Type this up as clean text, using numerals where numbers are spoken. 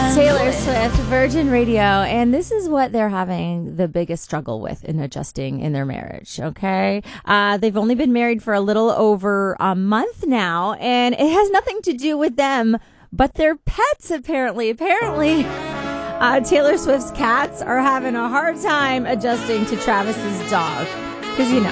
Taylor Swift, Virgin Radio, and this is what they're having the biggest struggle with in adjusting in their marriage, okay? They've only been married for a little over a month now, and it has nothing to do with them, but their pets, apparently. Taylor Swift's cats are having a hard time adjusting to Travis's dog, because,